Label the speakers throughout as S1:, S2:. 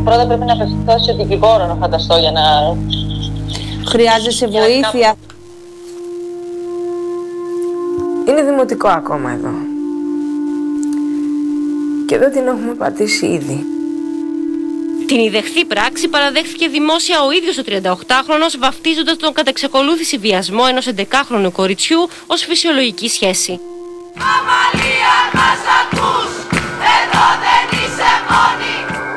S1: πρώτα πρέπει να απευθυνθώ σε δικηγόρο, να φανταστώ, για να...
S2: Χρειάζεσαι βοήθεια. Είναι δημοτικό ακόμα εδώ. Και εδώ την έχουμε πατήσει ήδη.
S3: Την ιδεχθή πράξη παραδέχθηκε δημόσια ο ίδιος ο 38χρονος, βαφτίζοντας τον κατά εξακολούθηση βιασμό ενός 11χρονου κοριτσιού ως φυσιολογική σχέση.
S4: Αμαλία, μας ακούς, εδώ δεν είσαι μόνη.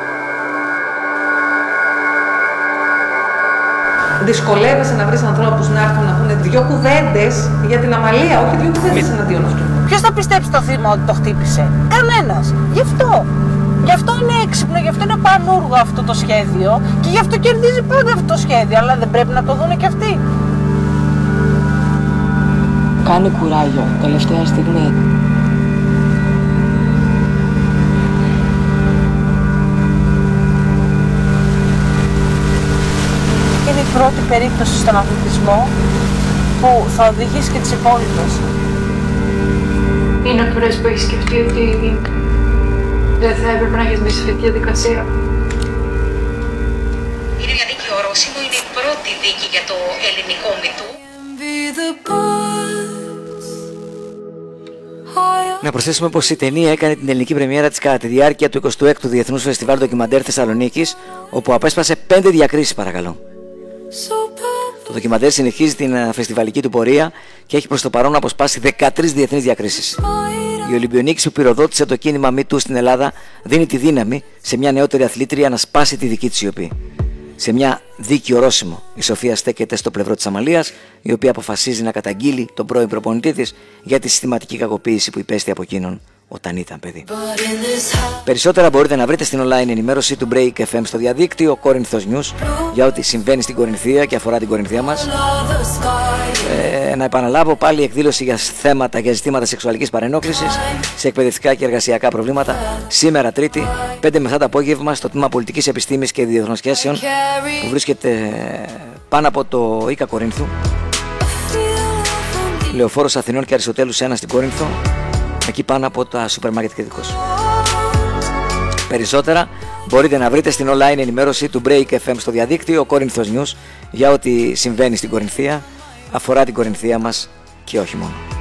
S5: Δυσκολεύεσαι να βρεις ανθρώπους να έρθουν να πούνε δύο κουβέντες για την Αμαλία, όχι δύο κουβέντες εναντίον αυτού.
S6: Ποιος θα πιστέψει το θύμα ότι το χτύπησε? Κανένας. Γι' αυτό. Γι' αυτό είναι έξυπνο, γι' αυτό είναι πανούργο αυτό το σχέδιο και γι' αυτό κερδίζει πάντα αυτό το σχέδιο. Αλλά δεν πρέπει να το δούνε κι αυτοί.
S2: Κάνε κουράγιο, τελευταία στιγμή.
S6: Είναι η πρώτη περίπτωση στον αθλητισμό που θα οδηγήσει και τις υπόλοιπες.
S7: Είναι φορές που έχεις σκεφτεί ότι δεν θα έπρεπε να έχεις μπει σε αυτή τη διαδικασία?
S8: Είναι μια δίκη ορόσημο, είναι η πρώτη δίκη για το ελληνικό μυτού.
S9: Να προσθέσουμε πως η ταινία έκανε την ελληνική πρεμιέρα της κατά τη διάρκεια του 26ου Διεθνούς Φεστιβάλ Ντοκιμαντέρ Θεσσαλονίκης, όπου απέσπασε 5 διακρίσεις, παρακαλώ. Το ντοκιμαντέρ συνεχίζει την φεστιβαλική του πορεία και έχει προς το παρόν αποσπάσει 13 διεθνείς διακρίσεις. Η Ολυμπιονίκης που πυροδότησε το κίνημα MeToo στην Ελλάδα δίνει τη δύναμη σε μια νεότερη αθλήτρια να σπάσει τη δική της σιωπή. Σε μια δίκη ορόσημο, η Σοφία στέκεται στο πλευρό της Αμαλίας, η οποία αποφασίζει να καταγγείλει τον πρώην προπονητή της για τη συστηματική κακοποίηση που υπέστη από εκείνον όταν ήταν παιδί. Περισσότερα μπορείτε να βρείτε στην online ενημέρωση του Break FM στο διαδίκτυο Corinthos News για ό,τι συμβαίνει στην Κορινθία και αφορά την Κορινθία μας. Να επαναλάβω πάλι, εκδήλωση για θέματα, για ζητήματα σεξουαλικής παρενόχλησης σε εκπαιδευτικά και εργασιακά προβλήματα σήμερα Τρίτη 5 με 7 το απόγευμα στο τμήμα Πολιτικής Επιστήμης και Διεθνών Σχέσεων που βρίσκεται πάνω από το ΙΚΑ Κορίνθου, Λεωφόρος Αθηνών και Αριστοτέλους 1 στην Κόρινθο, εκεί πάνω από τα σούπερ μάρκετ και δικός. Περισσότερα μπορείτε να βρείτε στην online ενημέρωση του Break FM στο διαδίκτυο Corinthos News για ό,τι συμβαίνει στην Κορινθία, αφορά την Κορινθία μας και όχι μόνο.